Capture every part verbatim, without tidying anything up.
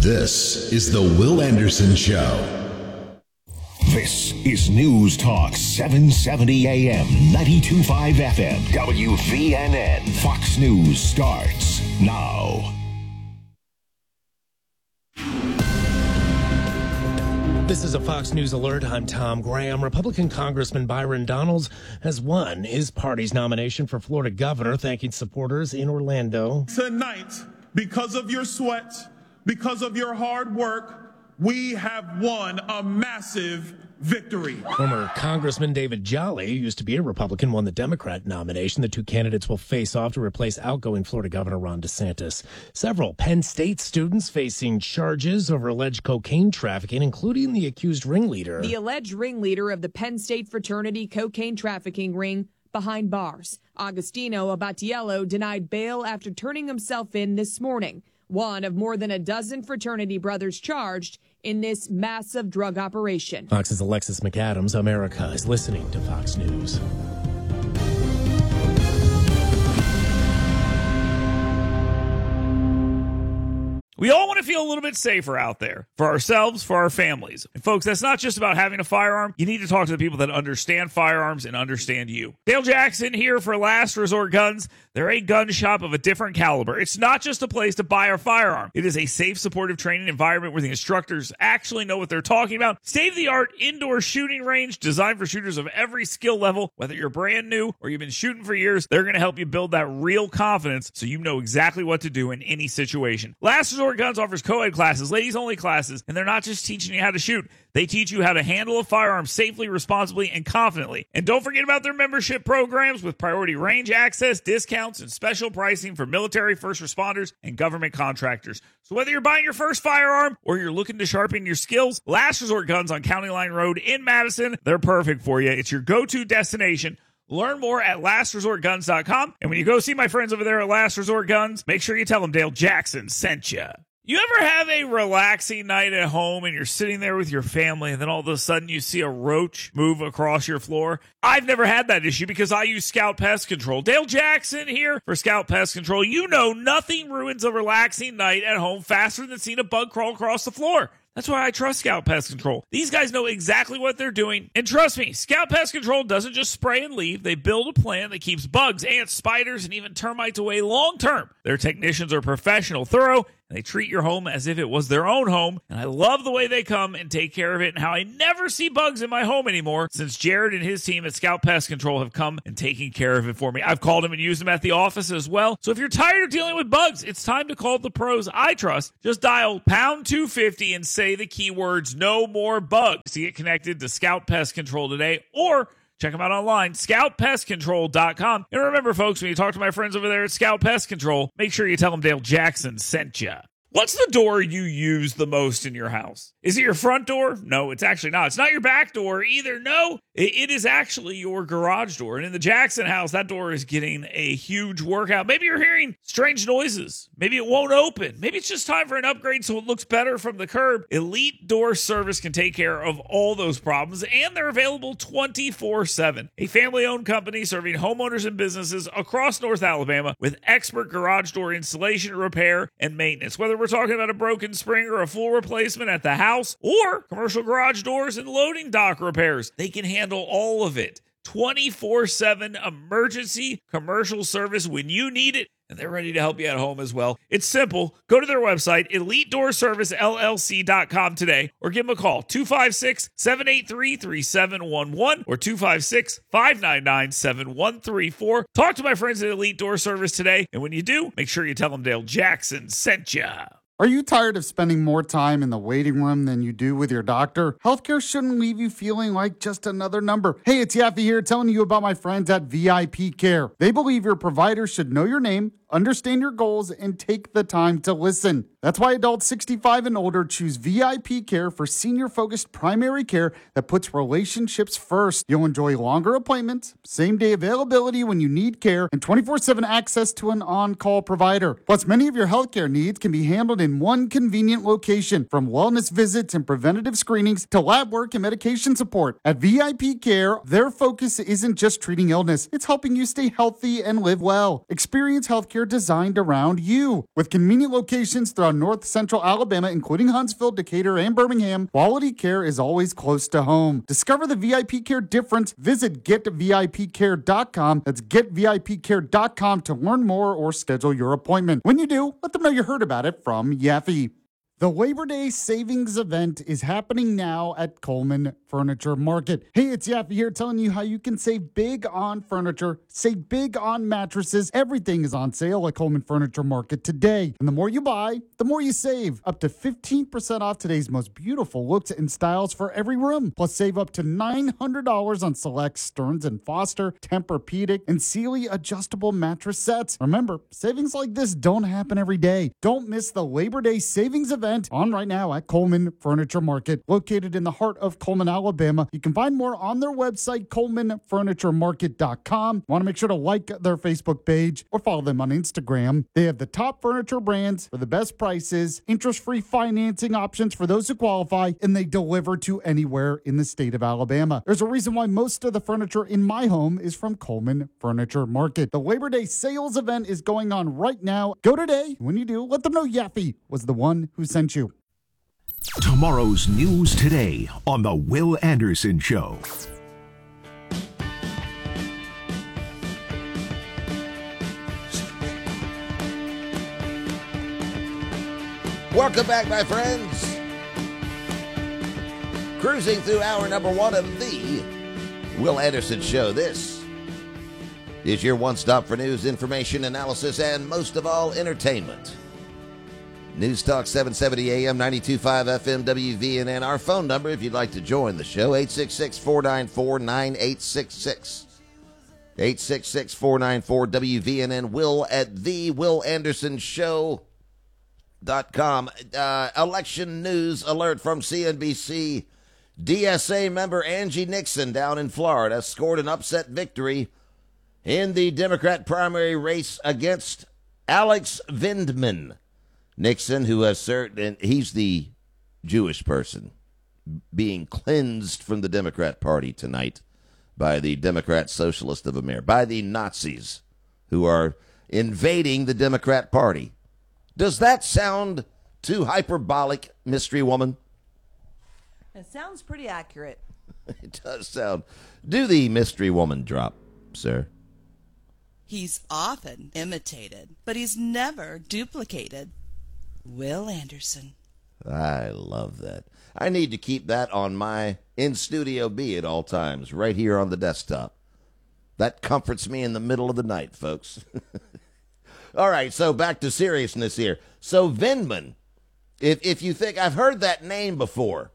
This is the Will Anderson Show. This is News Talk seven seventy A M, ninety-two point five F M, W V N N. Fox News starts now. This is a Fox News alert. I'm Tom Graham. Republican Congressman Byron Donalds has won his party's nomination for Florida governor, thanking supporters in Orlando. Tonight, because of your sweat, because of your hard work, we have won a massive victory. Former Congressman David Jolly, who used to be a Republican, won the Democrat nomination. The two candidates will face off to replace outgoing Florida Governor Ron DeSantis. Several Penn State students facing charges over alleged cocaine trafficking, including the accused ringleader. The alleged ringleader of the Penn State fraternity cocaine trafficking ring behind bars. Agostino Abatiello denied bail after turning himself in this morning. One of more than a dozen fraternity brothers charged in this massive drug operation. Fox's Alexis McAdams. America is listening to Fox News. We all want to feel a little bit safer out there for ourselves, for our families. And folks, that's not just about having a firearm. You need to talk to the people that understand firearms and understand you. Dale Jackson here for Last Resort Guns. They're a gun shop of a different caliber. It's not just a place to buy a firearm. It is a safe, supportive training environment where the instructors actually know what they're talking about. State-of-the-art indoor shooting range designed for shooters of every skill level. Whether you're brand new or you've been shooting for years, they're going to help you build that real confidence so you know exactly what to do in any situation. Last Resort Guns offers co-ed classes, ladies-only classes, and they're not just teaching you how to shoot. They teach you how to handle a firearm safely, responsibly, and confidently. And don't forget about their membership programs with priority range access, discounts, and special pricing for military, first responders, and government contractors. So whether you're buying your first firearm or you're looking to sharpen your skills, Last Resort Guns on County Line Road in Madison, they're perfect for you. It's your go-to destination. Learn more at last resort guns dot com. And when you go see my friends over there at Last Resort Guns, make sure you tell them Dale Jackson sent you. You ever have a relaxing night at home and you're sitting there with your family and then all of a sudden you see a roach move across your floor? I've never had that issue because I use Scout Pest Control. Dale Jackson here for Scout Pest Control. You know nothing ruins a relaxing night at home faster than seeing a bug crawl across the floor. That's why I trust Scout Pest Control. These guys know exactly what they're doing. And trust me, Scout Pest Control doesn't just spray and leave. They build a plan that keeps bugs, ants, spiders, and even termites away long term. Their technicians are professional, thorough, and they treat your home as if it was their own home. And I love the way they come and take care of it and how I never see bugs in my home anymore since Jared and his team at Scout Pest Control have come and taken care of it for me. I've called them and used them at the office as well. So if you're tired of dealing with bugs, it's time to call the pros I trust. Just dial pound two fifty and say the keywords no more bugs to get connected to Scout Pest Control today, or check them out online, scout pest control dot com. And remember, folks, when you talk to my friends over there at Scout Pest Control, make sure you tell them Dale Jackson sent you. What's the door you use the most in your house? Is it your front door? No, it's actually not. It's not your back door either. No, it, it is actually your garage door. And in the Jackson house, that door is getting a huge workout. Maybe you're hearing strange noises. Maybe it won't open. Maybe it's just time for an upgrade so it looks better from the curb. Elite Door Service can take care of all those problems, and they're available twenty-four seven. A family-owned company serving homeowners and businesses across North Alabama with expert garage door installation, repair, and maintenance. Whether we're talking about a broken spring or a full replacement at the house or commercial garage doors and loading dock repairs, they can handle all of it. twenty-four seven emergency commercial service when you need it, and they're ready to help you at home as well. It's simple. Go to their website, elite door service l l c dot com today, or give them a call, two five six, seven eight three, three seven one one or two five six, five nine nine, seven one three four. Talk to my friends at Elite Door Service today, and when you do, make sure you tell them Dale Jackson sent ya. Are you tired of spending more time in the waiting room than you do with your doctor? Healthcare shouldn't leave you feeling like just another number. Hey, it's Yaffe here telling you about my friends at V I P Care. They believe your provider should know your name, understand your goals, and take the time to listen. That's why adults sixty-five and older choose V I P Care for senior-focused primary care that puts relationships first. You'll enjoy longer appointments, same-day availability when you need care, and twenty-four seven access to an on-call provider. Plus, many of your healthcare needs can be handled in one convenient location, from wellness visits and preventative screenings to lab work and medication support. At V I P Care, their focus isn't just treating illness, it's helping you stay healthy and live well. Experience healthcare care designed around you. With convenient locations throughout north central Alabama, including Huntsville, Decatur, and Birmingham, quality care is always close to home. Discover the V I P Care difference. Visit get V I P care dot com. That's get V I P care dot com to learn more or schedule your appointment. When you do, let them know you heard about it from Yaffe. The Labor Day Savings Event is happening now at Coleman Furniture Market. Hey, it's Yaffe here telling you how you can save big on furniture, save big on mattresses. Everything is on sale at Coleman Furniture Market today. And the more you buy, the more you save. Up to fifteen percent off today's most beautiful looks and styles for every room. Plus, save up to nine hundred dollars on select Stearns and Foster, Tempur-Pedic, and Sealy adjustable mattress sets. Remember, savings like this don't happen every day. Don't miss the Labor Day Savings Event on right now at Coleman Furniture Market, located in the heart of Coleman, Alabama. You can find more on their website, coleman furniture market dot com. Want to make sure to like their Facebook page or follow them on Instagram. They have the top furniture brands for the best prices, interest-free financing options for those who qualify, and they deliver to anywhere in the state of Alabama. There's a reason why most of the furniture in my home is from Coleman Furniture Market. The Labor Day sales event is going on right now. Go today. When you do, let them know Yaffe was the one who sent you. Tomorrow's news today on The Will Anderson Show. Welcome back, my friends. Cruising through hour number one of the Will Anderson Show. This is your one-stop for news, information, analysis, and most of all, entertainment. News Talk seven seventy A M, ninety-two point five F M, W V N N. Our phone number, if you'd like to join the show, eight six six, four nine four, nine eight six six. eight six six, four nine four, W V N N. Will at the Will Anderson Show dot com. Uh, election news alert from C N B C. D S A member Angie Nixon down in Florida scored an upset victory in the Democrat primary race against Alex Vindman. Nixon, who has served, and he's the Jewish person being cleansed from the Democrat Party tonight by the Democrat Socialist of America, by the Nazis who are invading the Democrat Party. Does that sound too hyperbolic, mystery woman? It sounds pretty accurate. It does sound. Do the mystery woman drop, sir. He's often imitated, but he's never duplicated. Will Anderson. I love that. I need to keep that on my in-studio B at all times, right here on the desktop. That comforts me in the middle of the night, folks. All right, so back to seriousness here. So Vindman, if if you think I've heard that name before,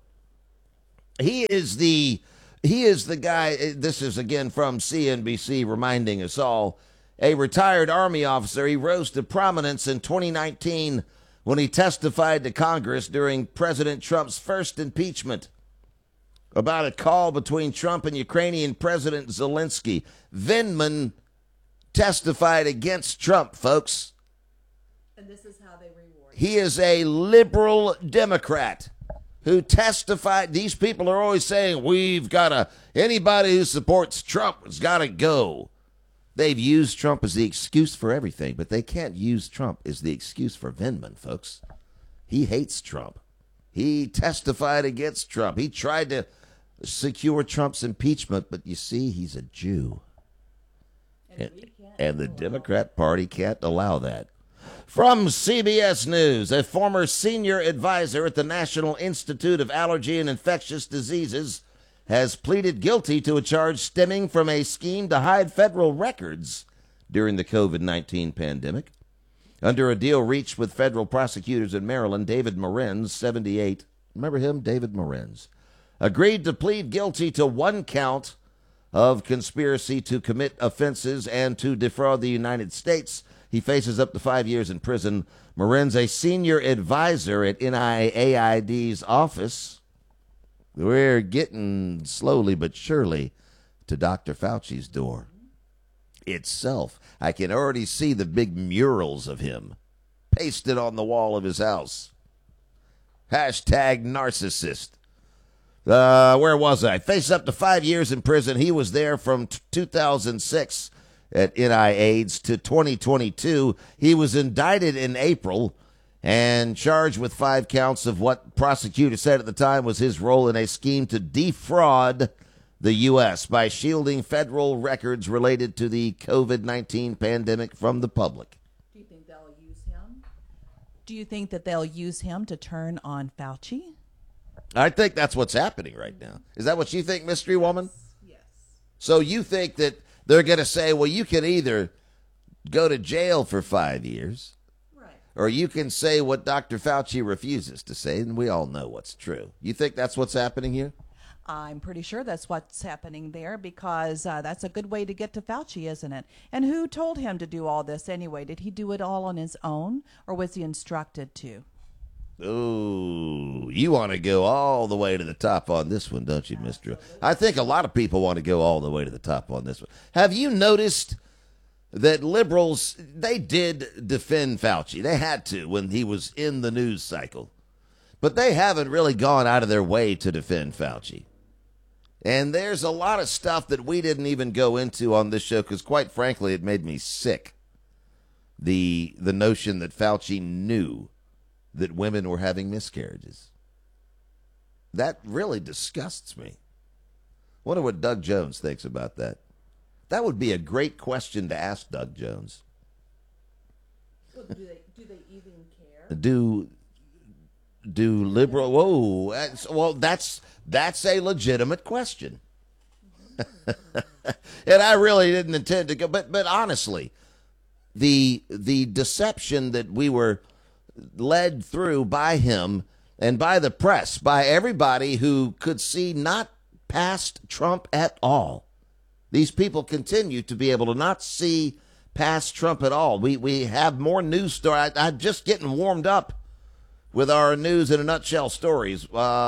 he is the he is the guy. This is again from C N B C, reminding us all, a retired Army officer. He rose to prominence in twenty nineteen when he testified to Congress during President Trump's first impeachment about a call between Trump and Ukrainian President Zelensky. Vindman testified against Trump, folks. And this is how they reward. He is a liberal Democrat who testified. These people are always saying, we've got to, anybody who supports Trump has got to go. They've used Trump as the excuse for everything, but they can't use Trump as the excuse for Vindman, folks. He hates Trump. He testified against Trump. He tried to secure Trump's impeachment, but you see, he's a Jew. And, and the Democrat Party can't allow that. From C B S News, a former senior advisor at the National Institute of Allergy and Infectious Diseases has pleaded guilty to a charge stemming from a scheme to hide federal records during the COVID nineteen pandemic. Under a deal reached with federal prosecutors in Maryland, David Morenz, seventy-eight, remember him, David Morenz, agreed to plead guilty to one count of conspiracy to commit offenses and to defraud the United States. He faces up to five years in prison. Morenz, a senior advisor at N I A I D's office. We're getting slowly but surely to Doctor Fauci's door itself. I can already see the big murals of him pasted on the wall of his house. Hashtag narcissist. Uh, where was I? Faced up to five years in prison. He was there from t- two thousand six at N I AIDS to twenty twenty-two. He was indicted in April and charged with five counts of what prosecutors said at the time was his role in a scheme to defraud the U S by shielding federal records related to the COVID nineteen pandemic from the public. Do you think they'll use him? Do you think that they'll use him to turn on Fauci? I think that's what's happening right now. Is that what you think, Mystery Woman? Yes. So you think that they're going to say, well, you can either go to jail for five years, right, or you can say what Doctor Fauci refuses to say, and we all know what's true. You think that's what's happening here? I'm pretty sure that's what's happening there because uh, that's a good way to get to Fauci, isn't it? And who told him to do all this anyway? Did he do it all on his own, or was he instructed to? Oh, you want to go all the way to the top on this one, don't you, Mister I think a lot of people want to go all the way to the top on this one. Have you noticed that liberals, they did defend Fauci? They had to when he was in the news cycle. But they haven't really gone out of their way to defend Fauci. And there's a lot of stuff that we didn't even go into on this show because, quite frankly, it made me sick. The the notion that Fauci knew that women were having miscarriages. That really disgusts me. Wonder what Doug Jones thinks about that. That would be a great question to ask Doug Jones. Well, do they do they even care? Do do liberal? Whoa! That's, well, that's that's a legitimate question, and I really didn't intend to go. But but honestly, the the deception that we were led through by him and by the press, by everybody who could see not past Trump at all. These people continue to be able to not see past Trump at all. We we have more news stories. I'm just getting warmed up with our news in a nutshell stories.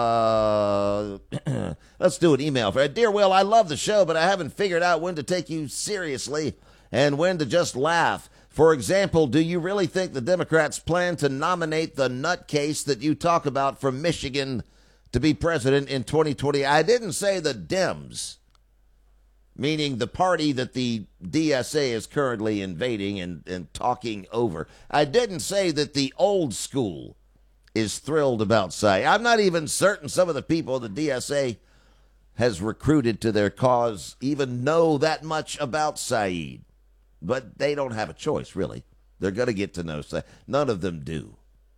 Uh, let's do an email. Dear Will, I love the show, but I haven't figured out when to take you seriously and when to just laugh. For example, do you really think the Democrats plan to nominate the nutcase that you talk about from Michigan to be president in twenty twenty? I didn't say the Dems, meaning the party that the D S A is currently invading and, and talking over. I didn't say that the old school is thrilled about Saeed. I'm not even certain some of the people the D S A has recruited to their cause even know that much about Saeed. But they don't have a choice, really. They're going to get to know Saeed. None of them do.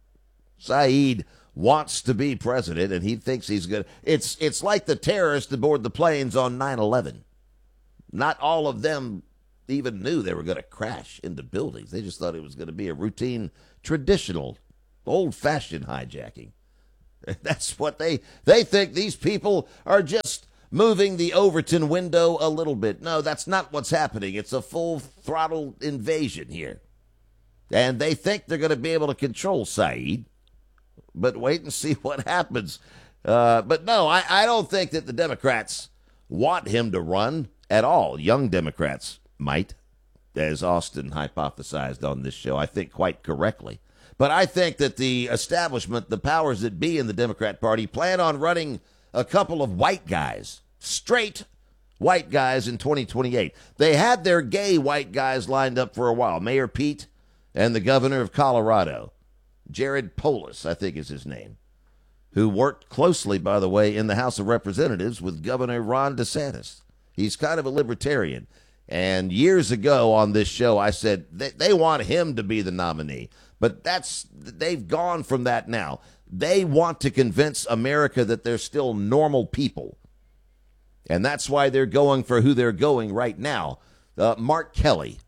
Saeed wants to be president, and he thinks he's good. It's, it's like the terrorists aboard the planes on nine eleven. Not all of them even knew they were going to crash into buildings. They just thought it was going to be a routine, traditional, old-fashioned hijacking. That's what they they think. These people are just moving the Overton window a little bit. No, that's not what's happening. It's a full-throttle invasion here. And they think they're going to be able to control Saeed. But wait and see what happens. Uh, but no, I, I don't think that the Democrats want him to run at all. Young Democrats might, as Austin hypothesized on this show, I think quite correctly. But I think that the establishment, the powers that be in the Democrat Party, plan on running a couple of white guys, straight white guys in twenty twenty-eight. They had their gay white guys lined up for a while, Mayor Pete and the governor of Colorado, Jared Polis, I think is his name, who worked closely, by the way, in the House of Representatives with Governor Ron DeSantis. He's kind of a libertarian. And years ago on this show, I said they, they want him to be the nominee. But that's they've gone from that now. They want to convince America that they're still normal people. And that's why they're going for who they're going right now, uh, Mark Kelly.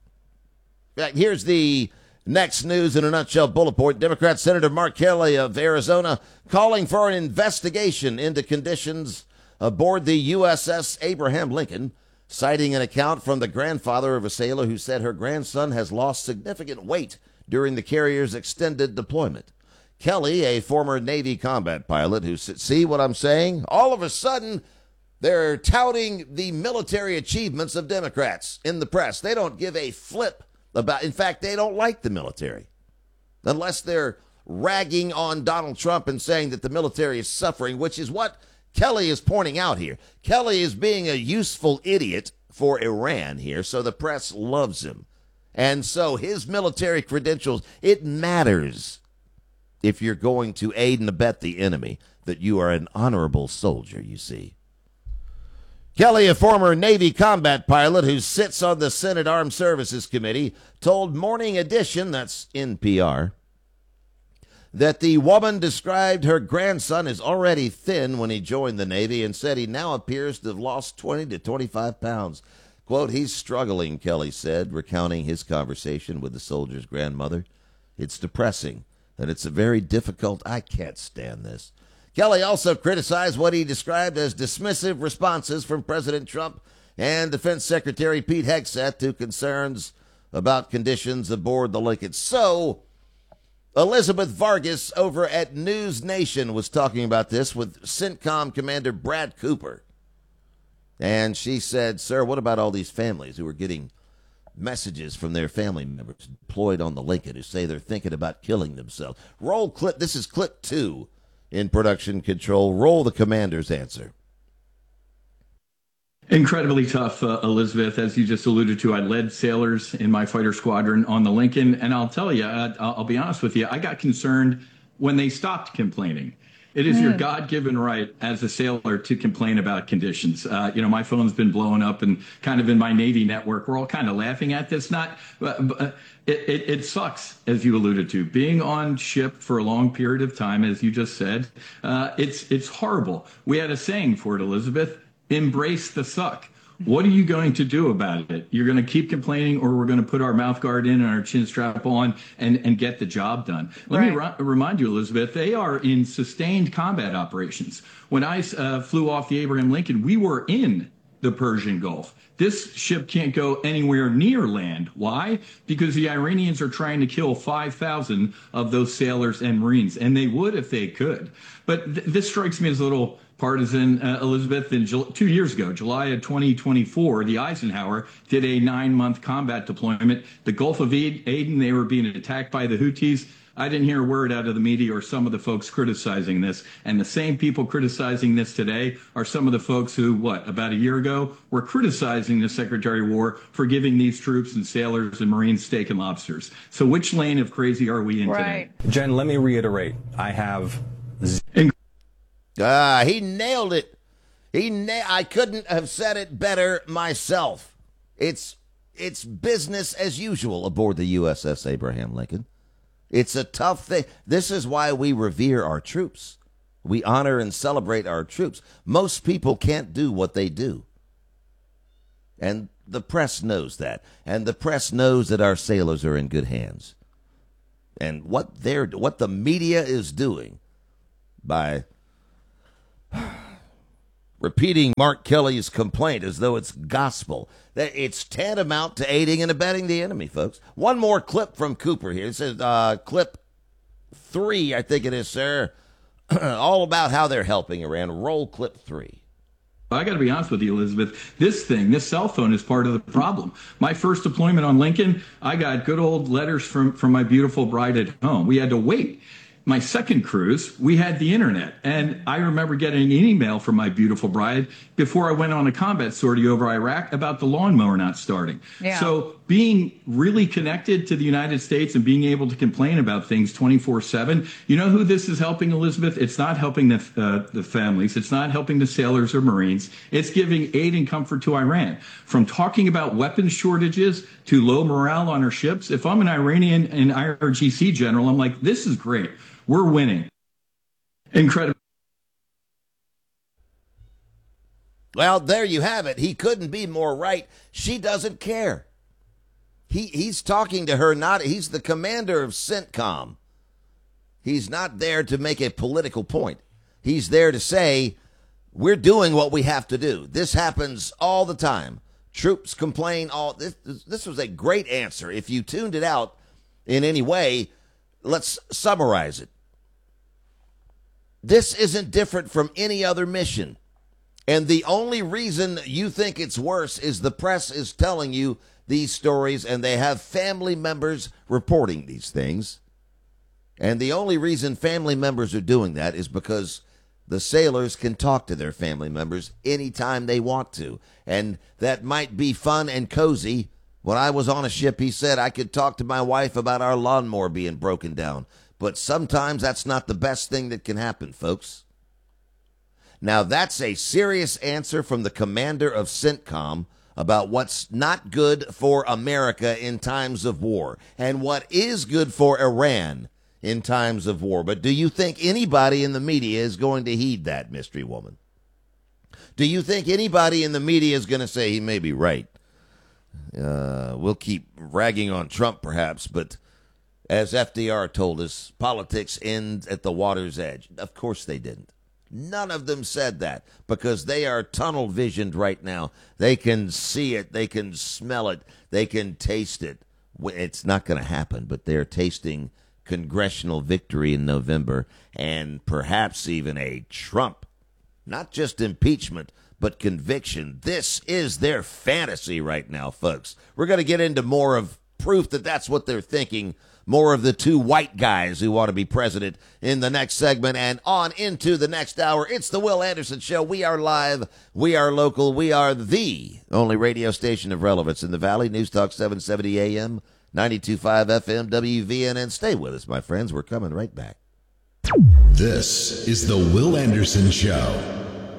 Here's the next news in a nutshell bullet point. Democrat Senator Mark Kelly of Arizona calling for an investigation into conditions aboard the U S S Abraham Lincoln, citing an account from the grandfather of a sailor who said her grandson has lost significant weight during the carrier's extended deployment. Kelly, a former Navy combat pilot who said, see what I'm saying? All of a sudden, they're touting the military achievements of Democrats in the press. They don't give a flip about, in fact, they don't like the military. Unless they're ragging on Donald Trump and saying that the military is suffering, which is what Kelly is pointing out here. Kelly is being a useful idiot for Iran here, so the press loves him. And so his military credentials, it matters if you're going to aid and abet the enemy, that you are an honorable soldier, you see. Kelly, a former Navy combat pilot who sits on the Senate Armed Services Committee, told Morning Edition, that's N P R, that the woman described her grandson as already thin when he joined the Navy and said he now appears to have lost twenty to twenty-five pounds. Quote, he's struggling, Kelly said, recounting his conversation with the soldier's grandmother. It's depressing, and it's a very difficult, I can't stand this. Kelly also criticized what he described as dismissive responses from President Trump and Defense Secretary Pete Hegseth to concerns about conditions aboard the Lincoln. So, Elizabeth Vargas over at News Nation was talking about this with CENTCOM Commander Brad Cooper. And she said, sir, what about all these families who are getting messages from their family members deployed on the Lincoln who say they're thinking about killing themselves? Roll clip. This is clip two in production control. Roll the commander's answer. Incredibly tough, uh, Elizabeth. As you just alluded to, I led sailors in my fighter squadron on the Lincoln. And I'll tell you, uh, I'll be honest with you, I got concerned when they stopped complaining. It is mm. your God-given right as a sailor to complain about conditions. Uh, you know, my phone's been blowing up and kind of in my Navy network. We're all kind of laughing at this. Not, uh, it, it, it sucks, as you alluded to. Being on ship for a long period of time, as you just said, uh, it's it's horrible. We had a saying for it, Elizabeth. Embrace the suck. What are you going to do about it? You're going to keep complaining, or we're going to put our mouth guard in and our chin strap on and, and get the job done. Let right. me ri- remind you, Elizabeth, they are in sustained combat operations. When I uh, flew off the Abraham Lincoln, we were in the Persian Gulf. This ship can't go anywhere near land. Why? Because the Iranians are trying to kill five thousand of those sailors and Marines, and they would if they could. But th- this strikes me as a little partisan, uh, Elizabeth. In Ju- two years ago, July of twenty twenty-four, the Eisenhower did a nine-month combat deployment. The Gulf of Aden, they were being attacked by the Houthis. I didn't hear a word out of the media or some of the folks criticizing this. And the same people criticizing this today are some of the folks who, what, about a year ago, were criticizing the Secretary of War for giving these troops and sailors and Marines steak and lobsters. So which lane of crazy are we in right. today? Jen, let me reiterate. I have... Ah, he nailed it. He na- I couldn't have said it better myself. It's it's business as usual aboard the U S S Abraham Lincoln. It's a tough thing. This is why we revere our troops. We honor and celebrate our troops. Most people can't do what they do. And the press knows that. And the press knows that our sailors are in good hands. And what they're what the media is doing by repeating Mark Kelly's complaint as though it's gospel, that it's tantamount to aiding and abetting the enemy, folks. One more clip from Cooper here. It says uh, clip three, I think it is, sir, all about how they're helping Iran. Roll clip three. I got to be honest with you, Elizabeth. This thing, this cell phone is part of the problem. My first deployment on Lincoln, I got good old letters from, from my beautiful bride at home. We had to wait. My second cruise, we had the internet. And I remember getting an email from my beautiful bride before I went on a combat sortie over Iraq about the lawnmower not starting. Yeah. So being really connected to the United States and being able to complain about things twenty-four seven, you know who this is helping, Elizabeth? It's not helping the, uh, the families. It's not helping the sailors or Marines. It's giving aid and comfort to Iran. From talking about weapons shortages to low morale on our ships, if I'm an Iranian and I R G C general, I'm like, this is great. We're winning. Incredible. Well, there you have it. He couldn't be more right. She doesn't care. He he's talking to her, not he's the commander of CENTCOM. He's not there to make a political point. He's there to say, we're doing what we have to do. This happens all the time. Troops complain all this this was a great answer. If you tuned it out in any way, let's summarize it. This isn't different from any other mission. And the only reason you think it's worse is the press is telling you these stories and they have family members reporting these things. And the only reason family members are doing that is because The sailors can talk to their family members anytime they want to. And that might be fun and cozy. When I was on a ship, he said I could talk to my wife about our lawnmower being broken down. But sometimes that's not the best thing that can happen, folks. Now, that's a serious answer from the commander of CENTCOM about what's not good for America in times of war and what is good for Iran in times of war. But do you think anybody in the media is going to heed that, mystery woman? Do you think anybody in the media is going to say he may be right? Uh, we'll keep ragging on Trump, perhaps, but as F D R told us, politics ends at the water's edge. Of course they didn't. None of them said that because they are tunnel visioned right now. They can see it. They can smell it. They can taste it. It's not going to happen, but they're tasting congressional victory in November and perhaps even a Trump, not just impeachment, but conviction. This is their fantasy right now, folks. We're going to get into more of proof that that's what they're thinking, more of the two white guys who want to be president in the next segment and on into the next hour. It's the Will Anderson Show. We are live. We are local. We are the only radio station of relevance in the Valley. News Talk seven seventy A M, ninety-two point five F M, W V N N. Stay with us, my friends. We're coming right back. This is the Will Anderson Show.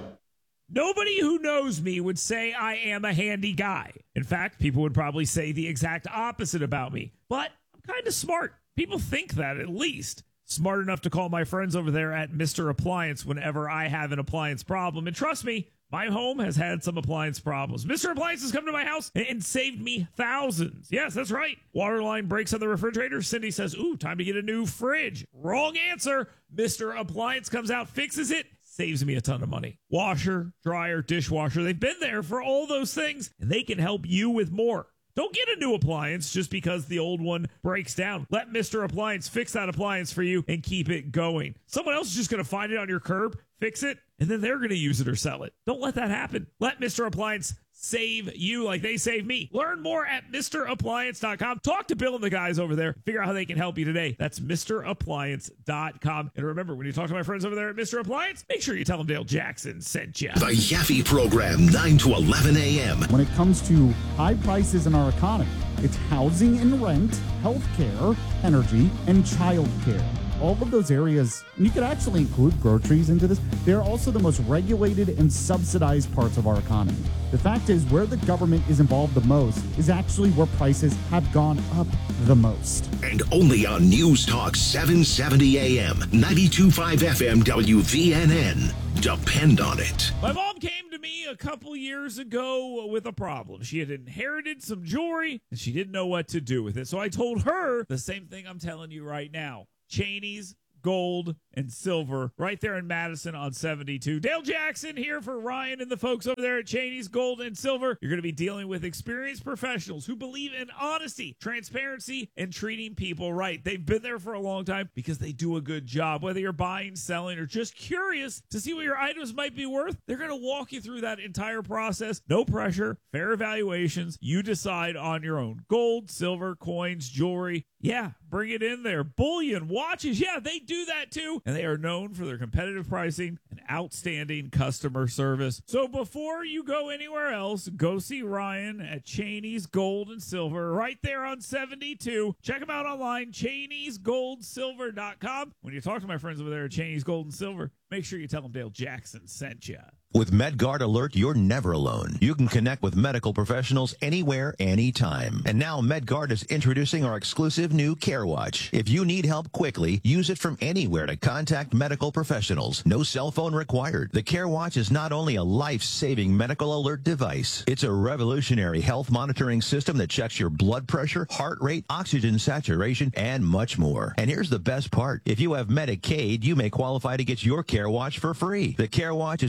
Nobody who knows me would say I am a handy guy. In fact, people would probably say the exact opposite about me. But I'm kind of smart. People think that, at least. Smart enough to call my friends over there at Mister Appliance whenever I have an appliance problem. And trust me, my home has had some appliance problems. Mister Appliance has come to my house and saved me thousands. Yes, that's right. Water line breaks on the refrigerator. Cindy says, ooh, time to get a new fridge. Wrong answer. Mister Appliance comes out, fixes it, saves me a ton of money. Washer, dryer, dishwasher, they've been there for all those things, and they can help you with more. Don't get a new appliance just because the old one breaks down. Let Mister Appliance fix that appliance for you and keep it going. Someone else is just going to find it on your curb, fix it, and then they're going to use it or sell it. Don't let that happen. Let Mister Appliance save you like they save me. Learn more at Mister Appliance dot com. Talk to Bill and the guys over there. Figure out how they can help you today. That's Mister Appliance dot com. And remember, when you talk to my friends over there at Mister Appliance, make sure you tell them Dale Jackson sent you. The Yaffe Program, nine to eleven A M. When it comes to high prices in our economy, it's housing and rent, healthcare, energy, and childcare. All of those areas, and you could actually include groceries into this, they're also the most regulated and subsidized parts of our economy. The fact is, where the government is involved the most is actually where prices have gone up the most. And only on News Talk seven seventy A M, ninety-two point five F M, W V N N. Depend on it. My mom came to me a couple years ago with a problem. She had inherited some jewelry, and she didn't know what to do with it. So I told her the same thing I'm telling you right now. Cheney's Gold and Silver right there in Madison on seventy-two. Dale Jackson here for Ryan and the folks over there at Cheney's Gold and Silver. You're going to be dealing with experienced professionals who believe in honesty, transparency, and treating people right. They've been there for a long time because they do a good job. Whether you're buying, selling, or just curious to see what your items might be worth, they're going to walk you through that entire process. No pressure, fair evaluations. You decide on your own. Gold, silver, coins, jewelry. Yeah, bring it in there. Bullion, watches. Yeah, they do that too. And they are known for their competitive pricing and outstanding customer service. So before you go anywhere else, go see Ryan at Cheney's Gold and Silver right there on seventy-two. Check them out online, Cheneys Gold Silver dot com. When you talk to my friends over there at Cheney's Gold and Silver, make sure you tell them Dale Jackson sent you. With MedGuard Alert, you're never alone. You can connect with medical professionals anywhere, anytime. And now MedGuard is introducing our exclusive new CareWatch. If you need help quickly, use it from anywhere to contact medical professionals. No cell phone required. The CareWatch is not only a life-saving medical alert device, it's a revolutionary health monitoring system that checks your blood pressure, heart rate, oxygen saturation, and much more. And here's the best part. If you have Medicaid, you may qualify to get your CareWatch for free. The CareWatch is only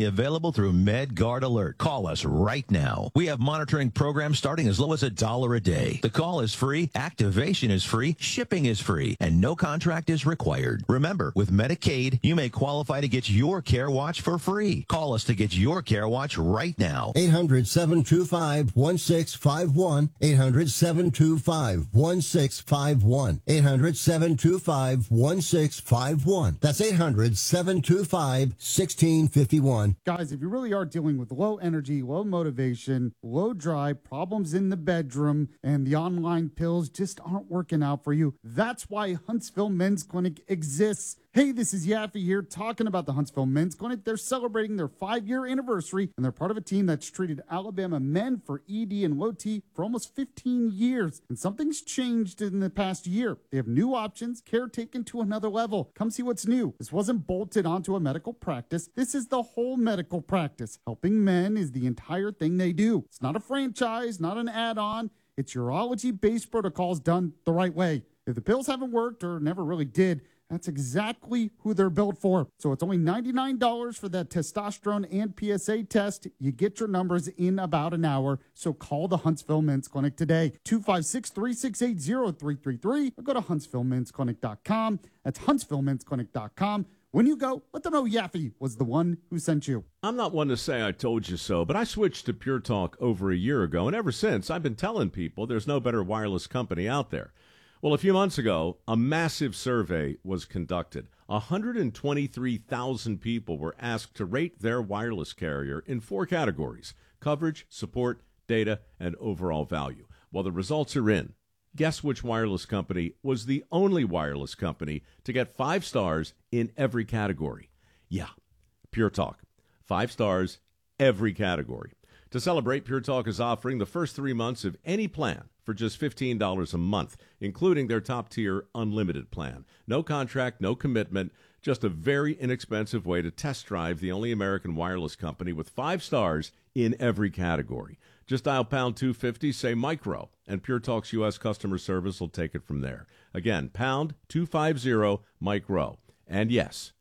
available through MedGuard Alert. Call us right now. We have monitoring programs starting as low as a dollar a day. The call is free, activation is free, shipping is free, and no contract is required. Remember, with Medicaid, you may qualify to get your Care Watch for free. Call us to get your Care Watch right now. eight hundred, seven two five, one six five one. eight hundred, seven two five, one six five one. eight hundred, seven two five, one six five one. That's eight hundred, seven two five, one six five one. Guys, if you really are dealing with low energy, low motivation, low drive, problems in the bedroom, and the online pills just aren't working out for you, that's why Huntsville Men's Clinic exists. Hey, this is Yaffe here talking about the Huntsville Men's Clinic. They're celebrating their five-year anniversary, and they're part of a team that's treated Alabama men for E D and low T for almost fifteen years. And something's changed in the past year. They have new options, care taken to another level. Come see what's new. This wasn't bolted onto a medical practice. This is the whole medical practice. Helping men is the entire thing they do. It's not a franchise, not an add-on. It's urology-based protocols done the right way. If the pills haven't worked or never really did, that's exactly who they're built for. So it's only ninety-nine dollars for that testosterone and P S A test. You get your numbers in about an hour. So call the Huntsville Men's Clinic today. two five six, three six eight, zero three three three or go to huntsville men's clinic dot com. That's huntsville men's clinic dot com. When you go, let them know Yaffe was the one who sent you. I'm not one to say I told you so, but I switched to Pure Talk over a year ago, and ever since I've been telling people there's no better wireless company out there. Well, a few months ago, a massive survey was conducted. one hundred twenty-three thousand people were asked to rate their wireless carrier in four categories: coverage, support, data, and overall value. Well, the results are in. Guess which wireless company was the only wireless company to get five stars in every category? Yeah, Pure Talk. Five stars, every category. To celebrate, Pure Talk is offering the first three months of any plan for just fifteen dollars a month, including their top-tier unlimited plan. No contract, no commitment, just a very inexpensive way to test drive the only American wireless company with five stars in every category. Just dial pound two fifty, say micro, and Pure Talk's U S customer service will take it from there. Again, pound two fifty, micro. And yes,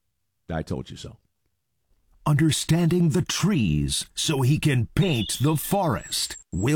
I told you so. Understanding the trees so he can paint the forest. Will